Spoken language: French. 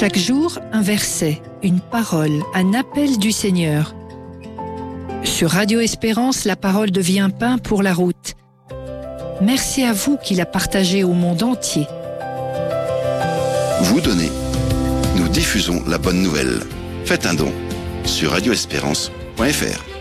Chaque jour, un verset, une parole, un appel du Seigneur. Sur Radio Espérance, la parole devient pain pour la route. Merci à vous qui la partagez au monde entier. Vous donnez, nous diffusons la bonne nouvelle. Faites un don sur radioespérance.fr.